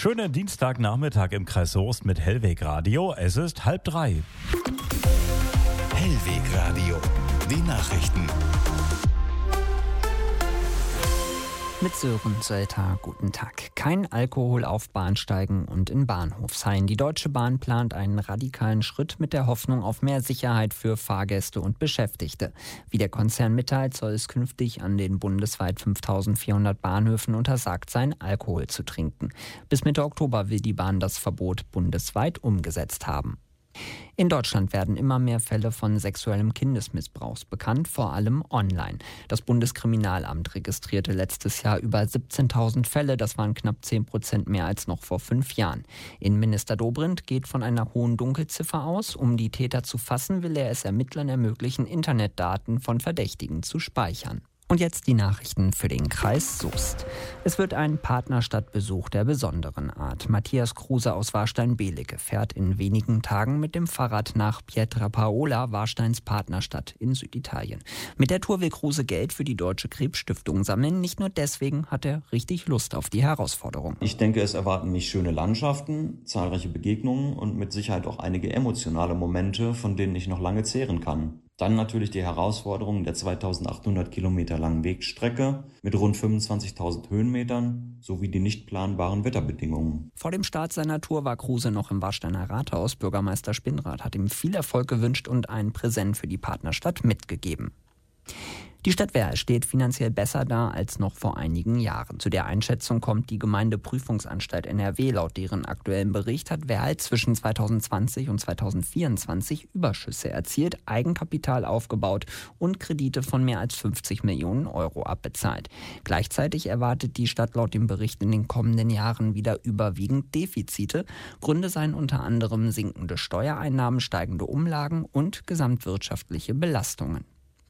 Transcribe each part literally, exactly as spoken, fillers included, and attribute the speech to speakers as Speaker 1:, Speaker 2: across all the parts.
Speaker 1: Schönen Dienstagnachmittag im Kreis Soest mit Hellweg Radio. Es ist halb drei.
Speaker 2: Hellweg Radio, die Nachrichten.
Speaker 3: Mit Sören Sölter, guten Tag. Kein Alkohol auf Bahnsteigen und in Bahnhofshallen. Die Deutsche Bahn plant einen radikalen Schritt mit der Hoffnung auf mehr Sicherheit für Fahrgäste und Beschäftigte. Wie der Konzern mitteilt, soll es künftig an den bundesweit fünftausendvierhundert Bahnhöfen untersagt sein, Alkohol zu trinken. Bis Mitte Oktober will die Bahn das Verbot bundesweit umgesetzt haben. In Deutschland werden immer mehr Fälle von sexuellem Kindesmissbrauchs bekannt, vor allem online. Das Bundeskriminalamt registrierte letztes Jahr über siebzehntausend Fälle, das waren knapp zehn Prozent mehr als noch vor fünf Jahren. Innenminister Dobrindt geht von einer hohen Dunkelziffer aus. Um die Täter zu fassen, will er es Ermittlern ermöglichen, Internetdaten von Verdächtigen zu speichern. Und jetzt die Nachrichten für den Kreis Soest. Es wird ein Partnerstadtbesuch der besonderen Art. Matthias Kruse aus Warstein-Belecke fährt in wenigen Tagen mit dem Fahrrad nach Pietrapaola, Warsteins Partnerstadt in Süditalien. Mit der Tour will Kruse Geld für die Deutsche Krebsstiftung sammeln. Nicht nur deswegen hat er richtig Lust auf die Herausforderung.
Speaker 4: Ich denke, es erwarten mich schöne Landschaften, zahlreiche Begegnungen und mit Sicherheit auch einige emotionale Momente, von denen ich noch lange zehren kann. Dann natürlich die Herausforderung der zweitausendachthundert Kilometer langen Wegstrecke mit rund fünfundzwanzigtausend Höhenmetern sowie die nicht planbaren Wetterbedingungen.
Speaker 3: Vor dem Start seiner Tour war Kruse noch im Warsteiner Rathaus. Bürgermeister Spinrath hat ihm viel Erfolg gewünscht und ein Präsent für die Partnerstadt mitgegeben. Die Stadt Werl steht finanziell besser da als noch vor einigen Jahren. Zu der Einschätzung kommt die Gemeindeprüfungsanstalt N R W. Laut deren aktuellen Bericht hat Werl zwischen zweitausendzwanzig und zweitausendvierundzwanzig Überschüsse erzielt, Eigenkapital aufgebaut und Kredite von mehr als fünfzig Millionen Euro abbezahlt. Gleichzeitig erwartet die Stadt laut dem Bericht in den kommenden Jahren wieder überwiegend Defizite. Gründe seien unter anderem sinkende Steuereinnahmen, steigende Umlagen und gesamtwirtschaftliche Belastungen.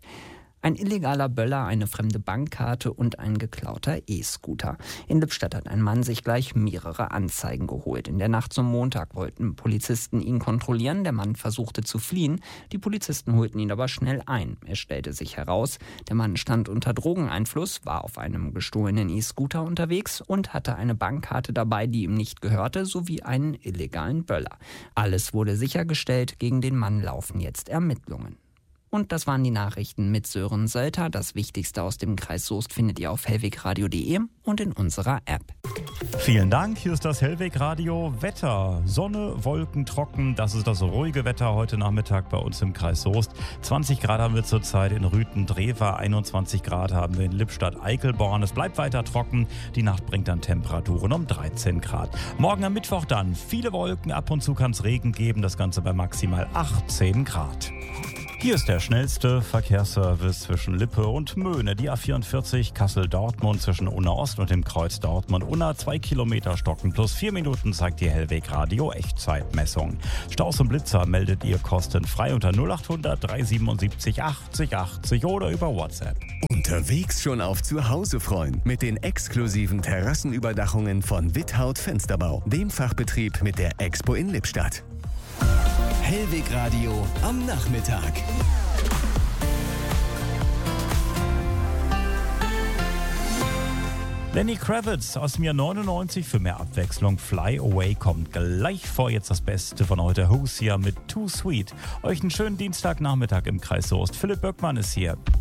Speaker 3: Ein illegaler Böller, eine fremde Bankkarte und ein geklauter E-Scooter. In Lippstadt hat ein Mann sich gleich mehrere Anzeigen geholt. In der Nacht zum Montag wollten Polizisten ihn kontrollieren. Der Mann versuchte zu fliehen. Die Polizisten holten ihn aber schnell ein. Es stellte sich heraus, der Mann stand unter Drogeneinfluss, war auf einem gestohlenen E-Scooter unterwegs und hatte eine Bankkarte dabei, die ihm nicht gehörte, sowie einen illegalen Böller. Alles wurde sichergestellt. Gegen den Mann laufen jetzt Ermittlungen. Und das waren die Nachrichten mit Sören Sölter. Das Wichtigste aus dem Kreis Soest findet ihr auf hellwegradio punkt de und in unserer App.
Speaker 1: Vielen Dank, hier ist das Hellweg Radio Wetter. Sonne, Wolken, trocken, das ist das ruhige Wetter heute Nachmittag bei uns im Kreis Soest. zwanzig Grad haben wir zurzeit in Rüthen-Drewer, einundzwanzig Grad haben wir in Lippstadt-Eickelborn. Es bleibt weiter trocken, die Nacht bringt dann Temperaturen um dreizehn Grad. Morgen am Mittwoch dann viele Wolken, ab und zu kann es Regen geben, das Ganze bei maximal achtzehn Grad. Hier ist der schnellste Verkehrsservice zwischen Lippe und Möhne. Die A vierundvierzig Kassel-Dortmund zwischen Unna Ost und dem Kreuz Dortmund-Unna. Zwei Kilometer stocken plus vier Minuten zeigt die Hellweg Radio Echtzeitmessung. Staus und Blitzer meldet ihr kostenfrei unter null achthundert dreihundertsiebenundsiebzig achtzig achtzig oder über WhatsApp.
Speaker 2: Unterwegs schon auf Zuhause freuen mit den exklusiven Terrassenüberdachungen von Withaut Fensterbau, dem Fachbetrieb mit der Expo in Lippstadt. Hellweg Radio am Nachmittag.
Speaker 1: Lenny Kravitz aus dem Jahr neunundneunzig für mehr Abwechslung. Fly Away kommt gleich vor. Jetzt das Beste von heute. Hosier mit Too Sweet. Euch einen schönen Dienstagnachmittag im Kreis Soest. Philipp Böckmann ist hier.